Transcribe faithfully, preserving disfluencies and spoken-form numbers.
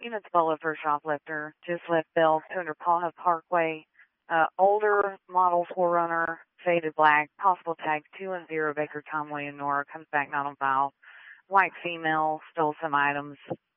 Units Bolo for Shoplifter, just left Bell, two hundred Paha Parkway. Uh, older model four runner, faded black, possible tag two one zero Baker Tom William Nora, comes back not on file. White female, stole some items,